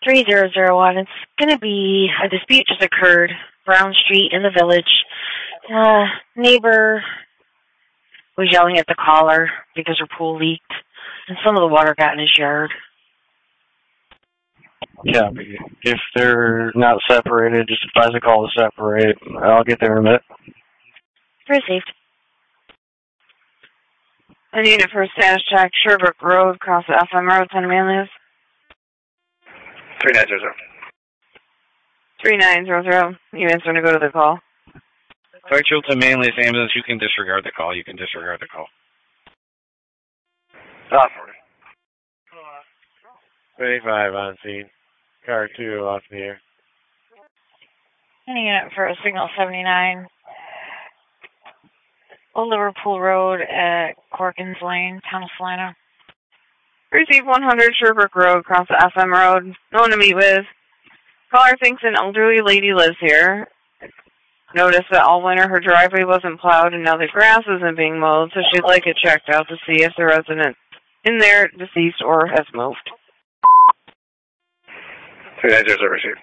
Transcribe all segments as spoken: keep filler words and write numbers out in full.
three zero zero one. It's going to be a dispute just occurred. Brown Street in the village. Uh, neighbor was yelling at the caller because her pool leaked, and some of the water got in his yard. Yeah, if they're not separated, just advise the call to separate. I'll get there in a minute. Received. I need it for a status check. Sherbrooke Road, across the F M Road, Town of Manlius. three nine zero zero. three nine zero zero. You answering to go to the call? Fire Chilton Manlius ambulance, you can disregard the call. You can disregard the call. Ah, sorry. twenty-five on scene. Car two off the air. Any unit for a signal seventy-nine. Old Liverpool Road at Corkins Lane, Town of Salina. Receive one hundred Sherbrooke Road, across the F M Road. No one to meet with. Caller thinks an elderly lady lives here. Noticed that all winter her driveway wasn't plowed and now the grass isn't being mowed, so she'd like it checked out to see if the resident in there deceased or has moved. three nine zero zero received.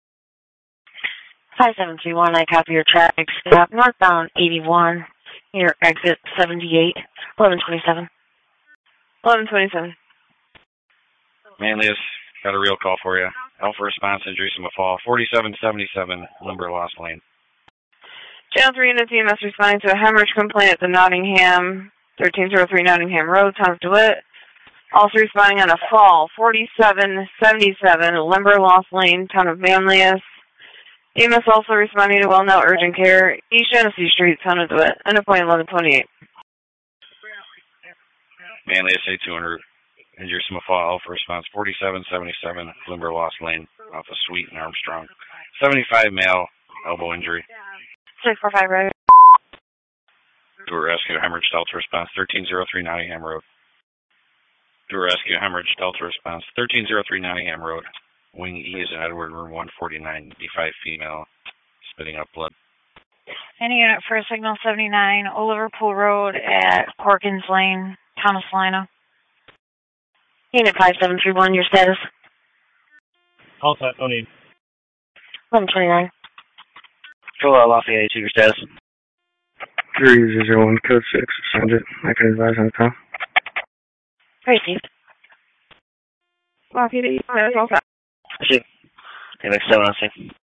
five seven three one, I copy your traffic stop. Northbound eighty-one, near exit seventy-eight, eleven twenty-seven. eleven twenty-seven. Manlius, got a real call for you. Alpha response, injuries from a fall. forty-seven seventy-seven, Limber-Lost Lane. Channel three unit T M S responding to a hemorrhage complaint at the Nottingham, thirteen oh three Nottingham Road, Town of DeWitt. Also responding on a fall, forty-seven seventy-seven, Limber-Lost Lane, Town of Manlius. E M S also responding to well now urgent care, East Genesee Street, Town of DeWitt. End of point eleven twenty-eight. Manlius A two hundred, injuries from a fall. Alpha response, forty-seven seventy-seven, Limber-Lost Lane, off of Sweet and Armstrong. seventy-five male, elbow injury. six four five, right? Door rescue, hemorrhage, Delta response, thirteen oh three Nottingham Road. Door rescue, hemorrhage, Delta response, thirteen oh three Nottingham Road. Wing E is in Edward, room one forty-nine, D five female, spitting up blood. Any unit for a signal seventy-nine, Old Liverpool Road at Corkins Lane, Town of Salina. Unit five seven three one, your status? All set, no need. eleven twenty-nine. Hello, Lafayette, your status? three zero one, code six, send it. I can advise on the call. Received. Lafayette, all set. I see. Okay, next seven on scene.